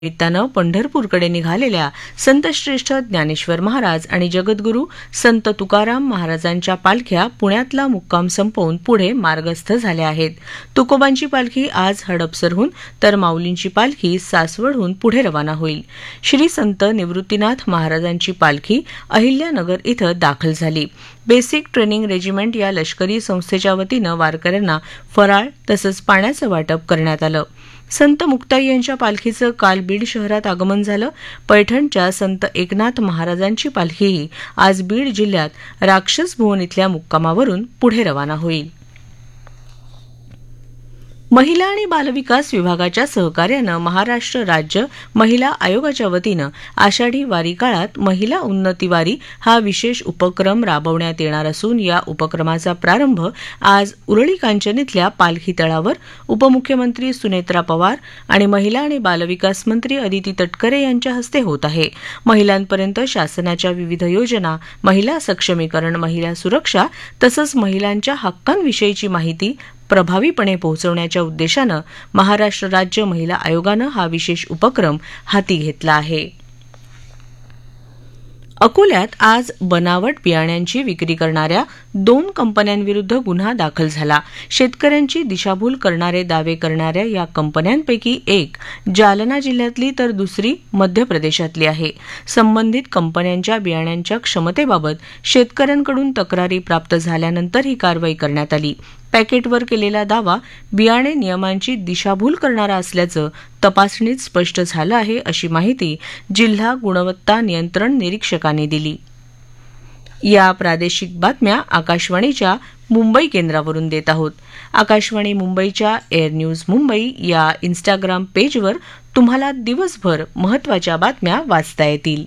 निमित्तानं पंढरपूरकडे निघालेल्या संतश्रेष्ठ ज्ञानेश्वर महाराज आणि जगद्गुरू संत तुकाराम महाराजांच्या पालख्या पुण्यातला मुक्काम संपवून पुढे मार्गस्थ झाल्या आहेत. तुकोबांची पालखी आज हडपसरहून तर माऊलींची पालखी सासवडहून पुढे रवाना होईल. श्री संत निवृत्तीनाथ महाराजांची पालखी अहिल्यानगर इथं दाखल झाली. बेसिक ट्रेनिंग रेजिमेंट या लष्करी संस्थेच्या वतीनं वारकऱ्यांना फराळ तसंच पाण्याचं वाटप करण्यात आलं. संत मुक्ताई यांच्या पालखीचं काल बीड शहरात आगमन झालं. पैठणच्या संत एकनाथ महाराजांची पालखीही आज बीड जिल्ह्यात राक्षस भुवन इथल्या मुक्कामावरून पुढे रवाना होईल. महिला आणि बालविकास विभागाच्या सहकार्यानं महाराष्ट्र राज्य महिला आयोगाच्या वतीनं आषाढी वारी काळात महिला उन्नती वारी हा विशेष उपक्रम राबवण्यात येणार असून या उपक्रमाचा प्रारंभ आज उरळी कांचन इथल्या पालखी तळावर उपमुख्यमंत्री सुनेत्रा पवार आणि महिला आणि बालविकास मंत्री अदिती तटकरे यांच्या हस्ते होत आहे. महिलांपर्यंत शासनाच्या विविध योजना, महिला सक्षमीकरण, महिला सुरक्षा तसंच महिलांच्या हक्कांविषयीची माहिती प्रभावीपणे पोहोचवण्याच्या उद्देशानं महाराष्ट्र राज्य महिला आयोगानं हा विशेष उपक्रम हाती घेतला आहे. अकोल्यात आज बनावट बियाण्यांची विक्री करणाऱ्या 2 कंपन्यांविरुद्ध गुन्हा दाखल झाला. शेतकऱ्यांची दिशाभूल करणारे दावे करणाऱ्या या कंपन्यांपैकी एक जालना जिल्ह्यातली तर दुसरी मध्य प्रदेशातली आहे. संबंधित कंपन्यांच्या बियाण्यांच्या क्षमतेबाबत शेतकऱ्यांकडून तक्रारी प्राप्त झाल्यानंतर ही कारवाई करण्यात आली. पॅकेटवर केलेला दावा बियाणे नियमांची दिशाभूल करणारा असल्याचं तपासणीत स्पष्ट झालं आहे, अशी माहिती जिल्हा गुणवत्ता नियंत्रण निरीक्षकांनी दिली. या प्रादेशिक बातम्या आकाशवाणीच्या मुंबई केंद्रावरून देत आहोत. आकाशवाणी मुंबईच्या एअर न्यूज मुंबई या इन्स्टाग्राम पेजवर तुम्हाला दिवसभर महत्त्वाच्या बातम्या वाचता येतील.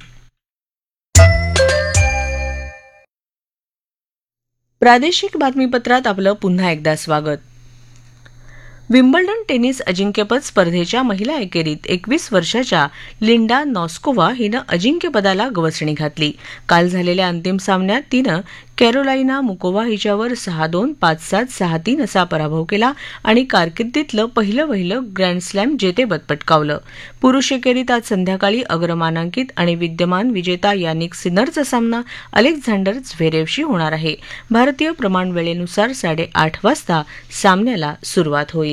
प्रादेशिक बातमीपत्रात आपलं पुन्हा एकदा स्वागत. विम्बल्डन टेनिस अजिंक्यपद स्पर्धेच्या महिला एकेरीत 21 वर्षाच्या लिंडा नॉस्कोवा हिनं अजिंक्यपदाला गवसणी घातली. काल झालेल्या अंतिम सामन्यात तिनं कॅरोलाइना मुकोवा हिच्यावर 6-2, 5-7, 6-3 असा पराभव केला आणि कारकिर्दीतलं पहिलं ग्रँडस्लॅम जेतेपद पटकावलं. पुरुष एकेरीत आज संध्याकाळी अग्रमानांकित आणि विद्यमान विजेता यानिक सिनरचा सामना अलेक्झांडर झ्वेरेवशी होणार आहे. भारतीय प्रमाण वेळेनुसार 8:30 वाजता सामन्याला सुरुवात होईल.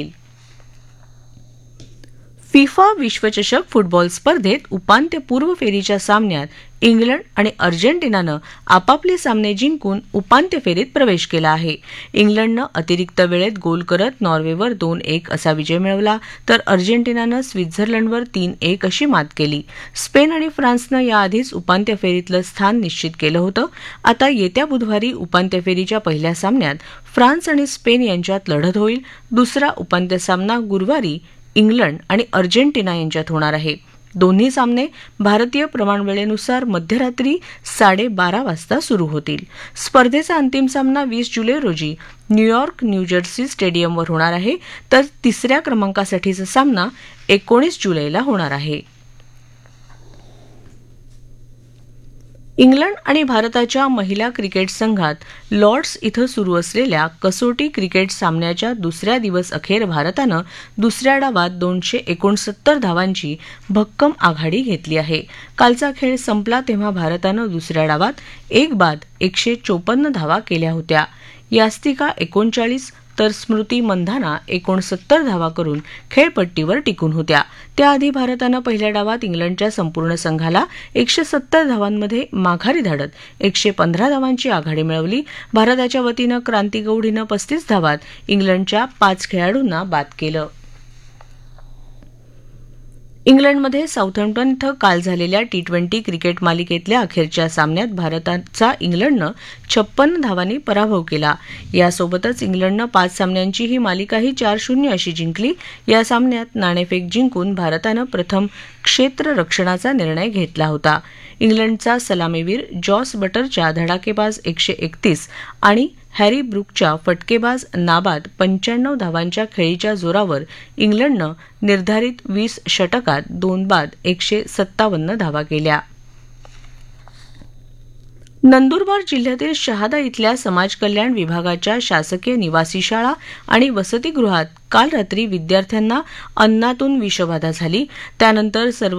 फिफा विश्वचषक फुटबॉल स्पर्धेत उपांत्यपूर्व फेरीच्या सामन्यात इंग्लंड आणि अर्जेंटिनानं आपापले सामने जिंकून उपांत्य फेरीत प्रवेश केला आहे. इंग्लंडनं अतिरिक्त वेळेत गोल करत नॉर्वेवर 2-1 असा विजय मिळवला, तर अर्जेंटिनानं स्वित्झर्लंडवर 3-1 अशी मात केली. स्पेन आणि फ्रान्सनं याआधीच उपांत्य फेरीतलं स्थान निश्चित केलं होतं. आता येत्या बुधवारी उपांत्य फेरीच्या पहिल्या सामन्यात फ्रान्स आणि स्पेन यांच्यात लढत होईल. दुसरा उपांत्य सामना गुरुवारी इंग्लंड आणि अर्जेंटिना यांच्यात होणार आहे. दोन्ही सामने भारतीय प्रमाणवेळेनुसार मध्यरात्री 12:30 वाजता सुरू होतील. स्पर्धेचा अंतिम सामना 20 जुलै रोजी न्यूयॉर्क न्यूजर्सी स्टेडियमवर होणार आहे, तर तिसऱ्या क्रमांकासाठीचा सामना 19 जुलैला होणार आहे. इंग्लंड आणि भारताच्या महिला क्रिकेट संघात लॉर्ड्स इथं सुरू असलेल्या कसोटी क्रिकेट सामन्याच्या दुसऱ्या दिवस अखेर भारतानं दुसऱ्या डावात 269 धावांची भक्कम आघाडी घेतली आहे. कालचा खेळ संपला तेव्हा भारतानं दुसऱ्या डावात 1 बाद 154 धावा केल्या होत्या. यास्तिका 39 तर स्मृती मंधाना 69 धावा करून खेळपट्टीवर टिकून होत्या. त्याआधी भारतानं पहिल्या डावात इंग्लंडच्या संपूर्ण संघाला 170 धावांमध्ये माघारी धाडत 115 धावांची आघाडी मिळवली. भारताच्या वतीनं क्रांती गौड हिनं 35 धावात इंग्लंडच्या 5 खेळाडूंना बाद केलं. इंग्लंडमध्ये साऊथहॅम्प्टन इथं काल झालेल्या T20 क्रिकेट मालिकेतल्या अखेरच्या सामन्यात भारताचा इंग्लंडनं 56 धावांनी पराभव केला. यासोबतच इंग्लंडनं 5 सामन्यांची ही मालिकाही 4-0 अशी जिंकली. या सामन्यात नाणेफेक जिंकून भारतानं प्रथम क्षेत्ररक्षणाचा निर्णय घेतला होता. इंग्लंडचा सलामीवीर जॉस बटरच्या धडाकेबाज 131 आणि हॅरी ब्रूकच्या फटकेबाज नाबाद 95 धावांच्या खेळीच्या जोरावर इंग्लंडनं निर्धारित 20 षटकात 2 बाद 157 धावा केल्या. नंदुरबार जिल्ह्यातील शहादा इथल्या समाज कल्याण विभागाच्या शासकीय निवासी शाळा आणि वसतिगृहात काल रात्री विद्यार्थ्यांना अन्नातून विषबाधा झाली. त्यानंतर सर्व